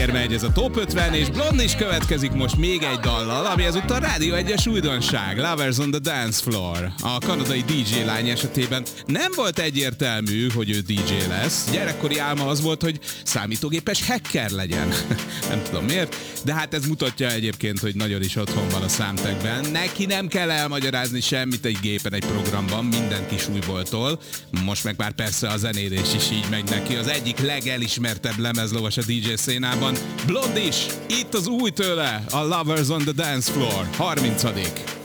Miért megy ez a Top 50, és Blond is következik most még egy dallal, ami ezúttal Rádió 1-es újdonság, Lovers on the Dance Floor. A kanadai DJ lány esetében nem volt egyértelmű, hogy ő DJ lesz. Gyerekkori álma az volt, hogy számítógépes hacker legyen. Nem tudom miért, de hát ez mutatja egyébként, hogy nagyon is otthon van a számtekben. Neki nem kell elmagyarázni semmit egy gépen, egy programban, minden kis újboltól. Most meg már persze a zenélés is így megy neki. Az egyik legelismertebb lemezlovas a DJ szénában. Blond is, itt az új tőle, a Lovers on the Dance Floor, 30.